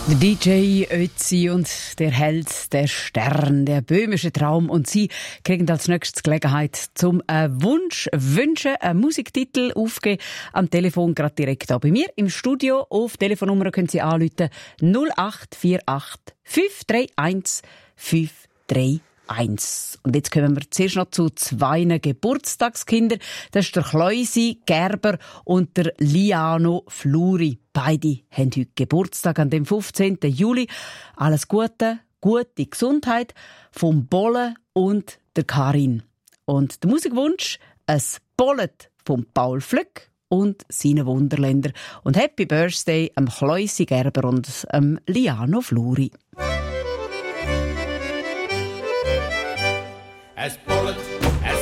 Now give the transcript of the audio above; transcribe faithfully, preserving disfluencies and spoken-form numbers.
Der D J Ötzi und der Held, der Stern, der böhmische Traum. Und Sie kriegen als nächstes Gelegenheit zum äh, Wunsch wünschen, einen Musiktitel aufgeben. Am Telefon gerade direkt da bei mir im Studio. Auf Telefonnummer können Sie anrufen null acht vier acht fünf drei eins fünf drei eins. Und jetzt kommen wir zuerst noch zu zwei Geburtstagskindern. Das ist der Kleusi Gerber und der Liano Fluri. Beide haben heute Geburtstag an dem fünfzehnten Juli. Alles Gute, gute Gesundheit vom Bolle und der Karin. Und der Musikwunsch, ein Bollet von Paul Flück und seine Wunderländer. Und Happy Birthday am Kleusi Gerber und am Liano Fluri. As bullet